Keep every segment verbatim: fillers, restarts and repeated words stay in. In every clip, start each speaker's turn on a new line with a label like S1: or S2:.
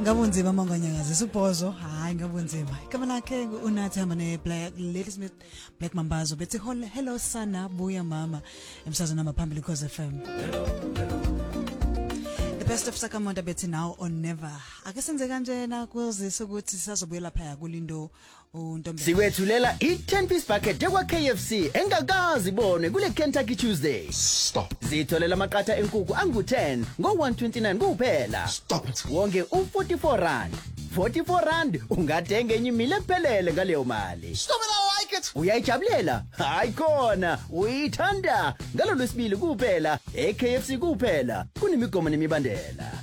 S1: Ngabunzima mangonyakazi suphozo hayi ngabunzima igama lakhe unathi hamba ne Black Lady Smith Black Mambazo bethi hello sana buya mama emsazweni amaphambili Cause F M. The best of Sakamonda bethi now or never ake senze kanjena kuzisa ukuthi sisazobuya lapha ya kulindo untombi
S2: siwethulela i ten piece bucket ekwa K F C engakazi ibone kule Kentucky Tuesday.
S3: Stop.
S2: Zitholela amaqatha enkukhu angu ten ngo one twenty-nine kuphela.
S3: Stop it.
S2: Wonke u forty-four rand. forty-four rand ungathenga enye imile ephelele ngaleyo mali.
S3: Stop it, I like it.
S2: Uyayijabulela? Hayi khona, uyithanda. Ngalo lwesibili kuphela, e K F C kuphela. Kunemigomo nemibandela.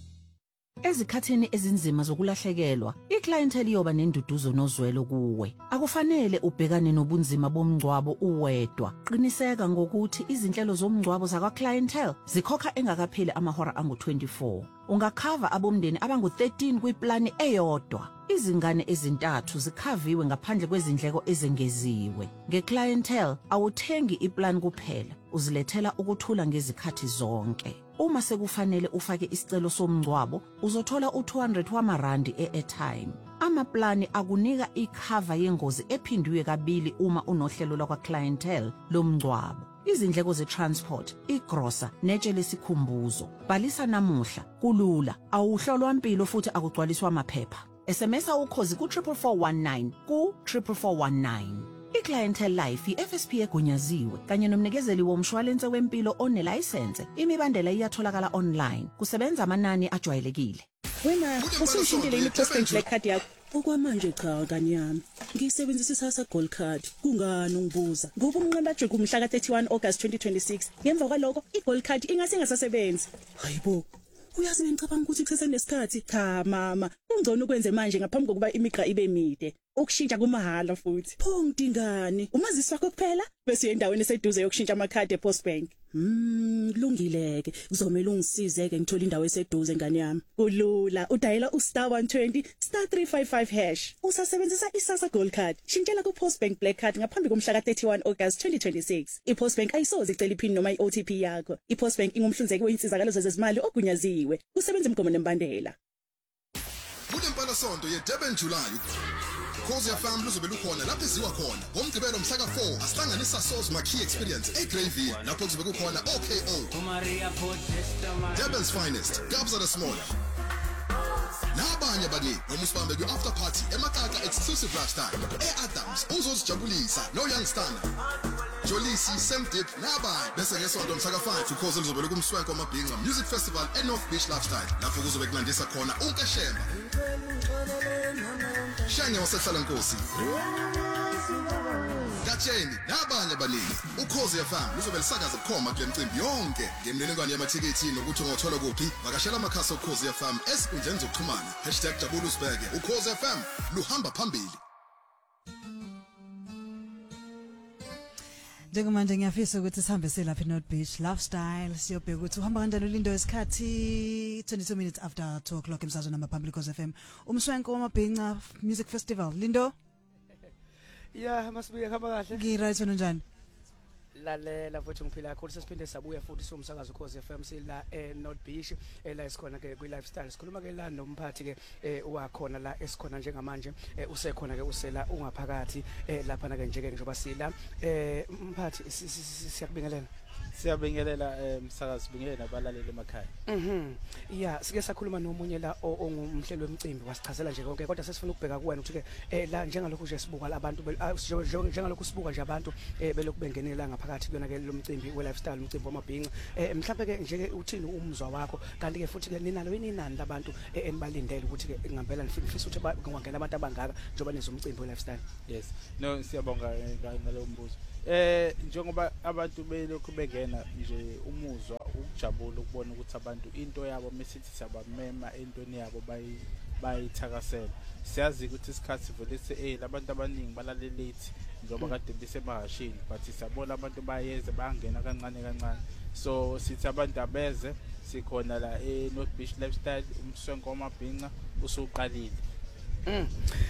S4: Ezikhatheni ezinzima zokulahlekelwa, iclientele iyoba nenduduzo nozwelo kuwe. Akufanele ubhekane nobunzima bomngcwabo uwedwa. Qiniseka ngokuthi izinhlelo zomngcwabo zakwa clientele zikhokha engakapheli amahora angu twenty-four. Ungakhava abomndeni abangu thirteen kwiplani eyodwa. Izingane ezintathu zikhaviwe ngaphandle kwezindleko ezengeziwe. Ngeclientele awuthengi iplan kuphela, uzilethela ukuthula ngezikhathi zonke. Uma sekufanele ufake isicelo somngcwabo, uzothola u two hundred wamarandi e-airtime. Amaplani akunika ikhava yengozi ephindwe kabili uma unohlelo lakwa clientele lomngcwabo. Izindleko ze-transport, igrosa, netshe lesikhumbuzo. Bhalisa namuhla, kulula, awuhlolwa impilo futhi akugcwaliswa amaphepha. S M S ukhozi ku triple four one nine ku triple four one nine. iClientele Life i-F S P egunyaziwe kanye nomnikezeli womshwalense wempilo onelicense. Imibandela iyatholakala online. Kusebenza amanani ajwayelekile.
S5: Wena usishintile i-postpaid black card yakho. Okwamanje cha kanye yami. Ngisebenzisa isasa gold card. Kungani ungibuza? Ngoba umnqeba jwe kumhla ka thirty-one August twenty twenty-six. Ngemva kwalokho i-gold card ingase ingasasebenzi. Hayibo. Uyazi ngicabanga ukuthi kusesenesikhathi cha mama. Ungcono ukwenze manje ngaphambi kokuba imiqa ibe mide. Ukushintsha kumahala futhi. Pho ngidingani? Umazisi wakho kuphela bese uyendaweni eseduze yokushintsha amakhadi ePostbank. Hmm, kulungileke. Kuzomela ungisizeke ngithola indawo eseduze ngane yami. Kulula. Udayela u star one twenty star three five five hash. Usasebenzisa isasa gold card. Shintshela ku Postbank black card ngaphambi komhla ka thirty-one August twenty twenty-six. iPostbank ayisoze icela iphini noma i-O T P yakho. iPostbank ingumhlinzeki weinsizakalo zezimali ogunyaziwe. Usebenza imigomo nembandela.
S3: Kulempala sonto ye Durban July. Cause F M luzobe lukhona lapho iziwa khona. Ngomgcibelo mhla ka four asihlanganisa Soul's Marquee Experience eGravy lapho kuzobe kukhona O K O. Durban's finest, Gabs are the smaller. Nabanye bani noma usibambe ku after party emakaka exclusive lifestyle. eAdams uzozijabulisa no young standard. Jolisi Semdip nabanye bese ngesonto mhla ka five ukhoze luzobe lukumswenko amabhinqa music festival eNorth Beach Lifestyle lapho kuzobe kulandisa khona unkeshemba. Shanya wasehlala Nkosi. Gatsheni nabanye abaningi. Ukhozi F M luzobe lisakaza bukhoma kule mcimbi yonke. Ngemniningwane yamathikithi nokuthi ungothola kuphi, vakashela amakhasi Ukhozi F M esinkundleni zokuxhumana. hashtag Jabulu Sibheke. Ukhozi F M luhamba phambili.
S1: Njengamanje ngiyafisa ukuthi sihambe selapha eNorth Beach Lifestyle siyobheka ukuthi uhamba kanjani ulindo isikhathi twenty-two minutes after two o'clock emsazweni amaphambili Cause F M. Umswenko wamabhinqa Music Festival. Lindo?
S6: Yeah, masibuye khamba kahle.
S1: Ngiright wena njani?
S6: Lalela futhi ngiphila kakhulu sesiphinde sabuya futhi somsakazo Cause F M sila eNorth Beach la esikhona ke kwi lifestyle sikhuluma ke la nomphathi ke wakhona la esikhona njengamanje usekhona ke usela ungaphakathi lapha na ke nje ke njengoba sila umphathi siyakubingelela.
S7: Siyabingelela umsakazi sibingelela abalaleli emakhaya.
S6: Mhm. Yeah, sike sakhuluma nomunye la ongumhlelo wemicimbi wasichazela nje konke kodwa sesifuna ukubheka kuwena ukuthi ke la njengalokho nje sibuka labantu njengalokho sibuka nje abantu belokhu bengenela ngaphakathi kuyona ke lo mcimbi we lifestyle umcimbi wamabhinqa. Mhlawumbe ke nje ke uthini umzwa wakho kanti ke futhi ke ninalo inani labantu enibalindele ukuthi ke ngempela nifisa ukuthi kungangena abantu abangaka njengoba nezomcimbi we lifestyle.
S7: Yes. No siyabonga ngalo mbuzo. Eh njengoba abantu belokhu bengena nje umuzwa ukujabula ukubona ukuthi abantu into yabo mesithi sabamema entweni yabo bayi bayithakasela. Siyazi ukuthi isikhathi sivele se eh labantu abaningi balale late njengoba kade besemahashini but siyabona abantu bayeze bangena kancane kancane. So sithi abantu abeze sikhona la eNorth Beach Lifestyle umswenko wamabhinqa usuqalile.
S6: Mm.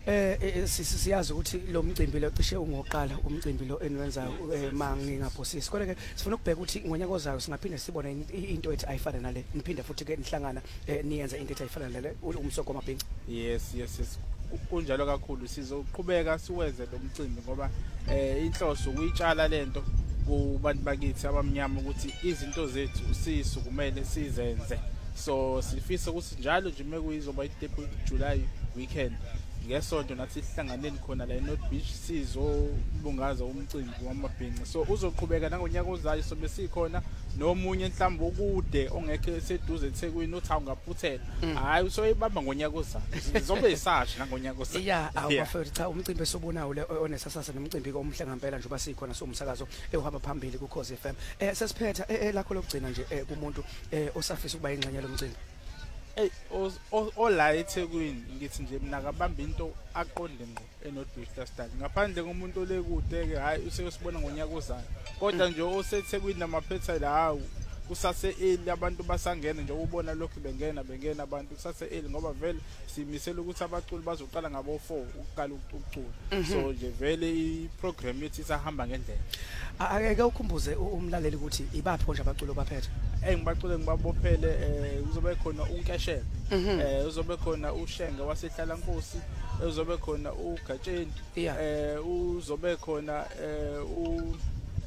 S6: Eh siyazi ukuthi lo mcimbi lo cishe ungoqala umcimbi lo enwenza mangingaphosisi kodwa ke sifuna ukubheka ukuthi ngonyaka ozayo singaphinde sibone into ethi ayifana nale niphinde futhi ke nihlangana niyenza into ethi ayifana nale umsoko wamabhinca.
S7: Yes yes yes kunjalo kakhulu sizoqhubeka siwenze lo mcimbi ngoba eh inhloso ukuyitshala lento kubantu bakithi abamnyama ukuthi izinto zethu sisukumele sizenze so sifisa ukuthi njalo nje mekuyizoba i-Durban July weekend ngesonto nathi sihlanganeni khona la eNorth Beach sizobungaza umcimbi wamabhinqa so uzoqhubeka nangonyaka ozayo so besikhona nomunye mhlawumbe okude ongekho seduze eThekwini uthi awungaphuthela hayi usoyibamba ngonyaka ozayo zizobe isasha nangonyaka ozayo
S6: yeah awufuna cha umcimbi esobonayo le onesasasa nomcimbi omhle ngempela nje basikhona somsakazo ehamba phambili ku Khosi F M eh sesiphetha lakho lokugcina nje kumuntu osafisa ukuba ingxenye lomcimbi.
S7: Hey ola eThekwini ngithi nje mina kabamba into aqonde ngqo eNorth Beach Stadium ngaphandle komuntu olekude ke hayi useyosibona ngonyaka ozayo kodwa nje oseThekwini namaphetha lawo kusase eli abantu basangena nje ubona lokhu bengena bengena abantu kusase eli ngoba vele simisela ukuthi abaculi bazoqala ngabo four ukuqala ukucula so nje vele iprogram yethu isahamba ngendlela.
S6: Ake ukhumbuze umlaleli ukuthi ibaphi konje abaculi baphethe.
S7: Eh ngibacule ngibabophele eh uzobe khona uNkeshela eh uzobe khona uShenga wasehlala Nkosi uzobe khona uGatsheni eh uzobe khona eh u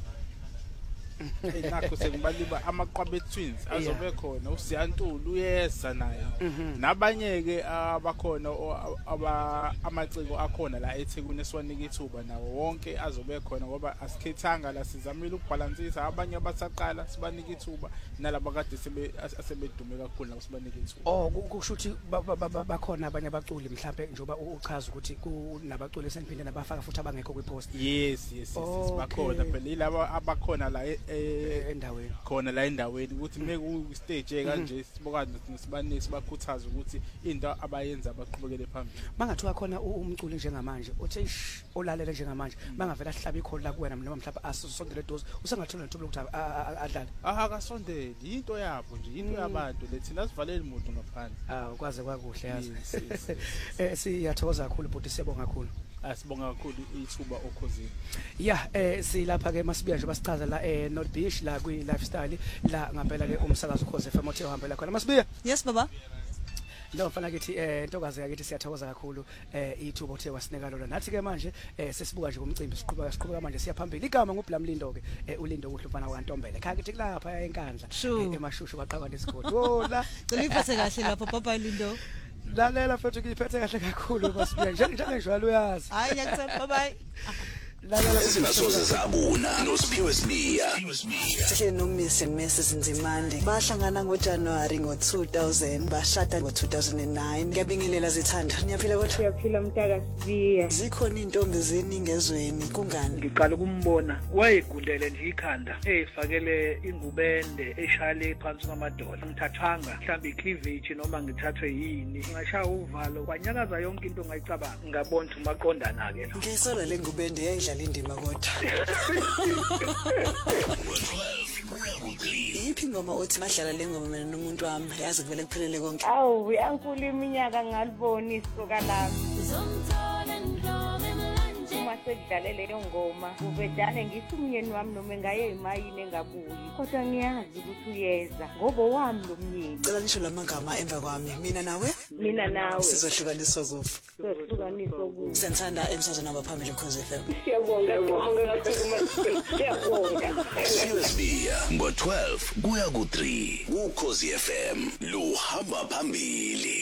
S7: enakho sengibaliba amaqwabe twins azobe khona uSiyantulu uyeza naye nabanye ke abakhona aba amaciko akhona la eThekwini esiwanika ithuba nawo wonke azobe khona ngoba asikhethanga la sizamile ukubalansisa abanye abasaqala sibanika ithuba nalabo kade sebe asebedume kakhulu la sibanika ithuba.
S6: Oh kusho ukuthi bakhona abanye abaculi mhlawumbe njoba uchaza ukuthi kunabaculi eseniphinde nabafaka futhi abangekho kwipost.
S7: Yes yes yes bakhona phela ilabo abakhona la
S6: endaweni
S7: khona la endaweni ukuthi meku stage kanje sibokade sibanike sibakhuthaza ukuthi into abayenza abaqhubekele phambili.
S6: Mangathiwa khona umculi njengamanje uthi ish olalela njengamanje mangavela sihlaba ikholi la kuwena noma mhlawumbe asisondele doze usangathola nethuba lokuthi adlale.
S7: Ah akasondele into yabo nje into yabantu lethi nasivalele umuntu ngaphandle.
S6: Ah ukwaze kwakuhle yazi. Eh siyathokoza kakhulu futhi siyabonga kakhulu.
S7: Asibonga kakhulu ithuba okhosini.
S6: Yeah eh silapha ke masibiya nje basichaza la eh North Beach la kwi lifestyle la ngempela ke umsakazo Khosi F M othe uhambela khona masibiya.
S1: Yes baba.
S6: Lo mfana kithi eh ntokazi yakithi siyathokoza kakhulu eh ithuba othe wasinika lona nathi ke manje eh sesibuka nje kumcimbi siqhubeka siqhubeka manje siyaphambili igama nguBlamlindo ke eh ulindo kuhle umfana kaNtombela khaya kithi kulapha enkandla emashushu kwaqhakwa lesigodi wola
S1: cela iphathe kahle lapho papa Lindo.
S6: Lalela mfethu ngiphethe kahle kakhulu masibiya nje njengenjalo uyazi
S1: hayi ngiyakuthemba bye
S8: Ezinasoze zabuna noSiphiwe Sibiya.
S9: Sihle no Miss and Missus Nzimande bahlangana ngoJanuary ngo two thousand bashada ngo two thousand nine. Ngiyabingelela zithanda. Niyaphila kodwa?
S10: Siyaphila mntaka Sibiya.
S9: Zikhona intombi zeningezweni kungani?
S11: Ngiqala ukumbona wayegundele nje ikhanda efakele ingubende eshale phansi kwamadolo. Ngithathanga mhlawumbe icleavage noma ngithathwe yini. Ngashaya uvalo kwanyakaza yonke into ngayicabanga. Ngabona ukuthi maqondana ke.
S9: Ngisola le ngubende yayidlala indima kodwa. Iphi ingoma othi madlala le ngoma mina nomuntu wami yazi kuvele kuphelele konke.
S10: Awu yankulu iminyaka ngalibona isoka lami. Uzomthola ndlobe manje. Uma sekudlale leyo ngoma ubedane ngithi umnyeni wami noma engaye emayini engabuyi kodwa ngiyazi ukuthi uyeza ngoba wami lo mnyeni.
S9: Cela nisho lamagama emva kwami mina nawe?
S10: Mina nawe.
S9: Sizohlukaniswa kufu.
S10: Sizohlukaniswa kufu.
S9: Senzanda emsazweni abaphambili Khosi F M.
S10: Siyabonga siyabonga siyabonga.
S8: Sibiya ngo twelve kuya ku three ku Khosi F M luhamba phambili.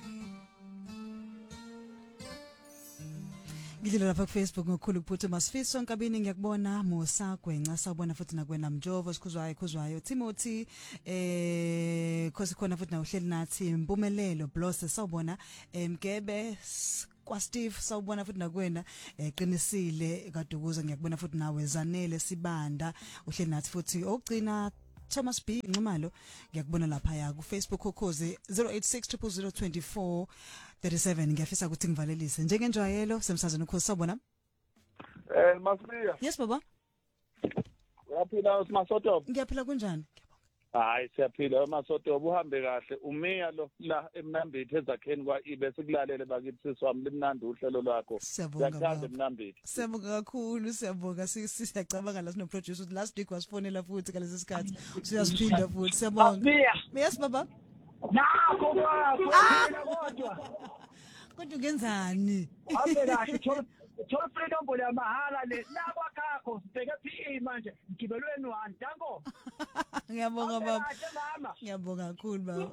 S1: Ngidlula lapha ku Facebook ngokukhulu kuphuthuma Masifiso Nkabini ngiyakubona Musa Gwenca sawubona futhi nakwena Mjovo sikhuzwayo khuzwayo Timothy eh Khosi khona futhi na uhleli nathi Mpumelelo Blosse sawubona Mgebe kwa Steve sawubona futhi nakwena eqinisile kaDukuza ngiyakubona futhi nawe Zanele Sibanda uhleli nathi futhi ogcina Thomas B Nxumalo ngiyakubona lapha ya ku Facebook ukhozi zero eight six zero zero zero two four three seven ngiyafisa ukuthi ngivalelise njengenjwayelo semsazweni ukhozi sawubona.
S12: Eh Masibiya.
S1: Yes baba.
S12: Uyaphila uSimasoto?
S1: Ngiyaphila kunjani?
S12: Hayi siyaphila amasoto obuhambe kahle umiya lo la eMnambithi ezakheni kwa ibe sikulalele bakithi siswami limnandi uhlelo lwakho. Siyathanda eMnambithi.
S1: Siyabonga kakhulu siyabonga siyacabanga la sino producer ukuthi last week wasifonela futhi kalesi sikhathi siyasiphinda futhi siyabonga. Yes baba.
S13: Nakho kwaphela kodwa.
S1: Kodwa ungenzani?
S13: Hambe kahle thola thola freedom bole yamahala le nakwa khakho sibheke P E manje ngibelweni one danko.
S1: Ngiyabonga baba. Ngiyabonga kakhulu baba.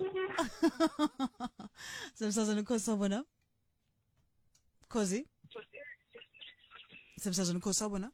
S1: Semsazana Nkosi sabona? Khosi? Semsazana Nkosi sabona?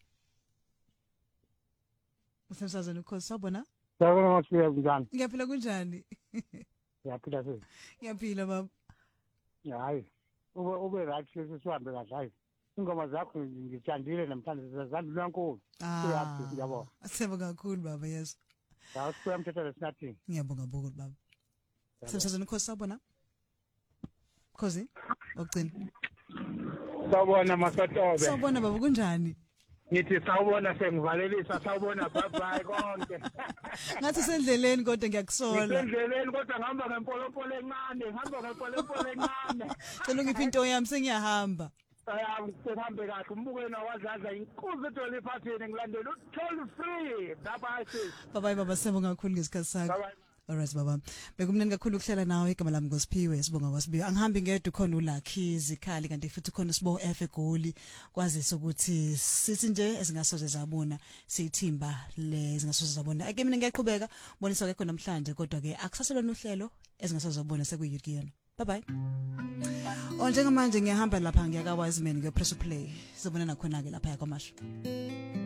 S1: Semsazana Nkosi sabona?
S14: Sabona masiya kunjani?
S1: Ngiyaphila kunjani?
S14: Ngiyaphila sisi.
S1: Ngiyaphila baba.
S14: Hayi. Ube ube right sesihambe kahle hayi. Ingoma zakho ngithandile namhlanje zazandula kankulu.
S1: Ah.
S14: Ngiyabonga.
S1: Siyabonga kakhulu baba yes.
S14: Hawu siyamthetha lesinathi.
S1: Ngiyabonga kakhulu baba. Semsazana Nkosi sabona? Khosi? Ogcina.
S14: Sawubona Masotobe.
S1: Sawubona baba kunjani?
S14: Ngithi sawubona sengivalelisa sawubona bye bye konke.
S1: Ngathi sendleleni kodwa ngiyakusola.
S14: Sendleleni kodwa ngihamba ngempolopolo encane, ngihamba ngempolopolo encane.
S1: Cela ngiphi into yami sengiyahamba.
S14: Hayi sihambe kahle umbukweni wazaza inkuzi Dolly Parton ngilandela utoll free. Bye bye sis.
S1: Bye bye baba sibonga kakhulu ngesikhathi sakho. Alright baba. Bekumnandi kakhulu ukuhlala nawe igama lami ngosiphiwe sibonga kwasibiyo. Angihambi ngedwa khona uLucky izikhali kanti futhi khona sibo F egoli kwazisa ukuthi sithi nje ezingasoze zabona siyithimba lezi ngasoze zabona. Ake mina ngiyaqhubeka bonisa ke khona namhlanje kodwa ke akusaselona uhlelo ezingasoze zabona sekuyikuyona. Bye bye. On njengamanje ngiyahamba lapha ngiyaka Wiseman ngiyopress play. Sizobona nakhona ke lapha yakwamasho.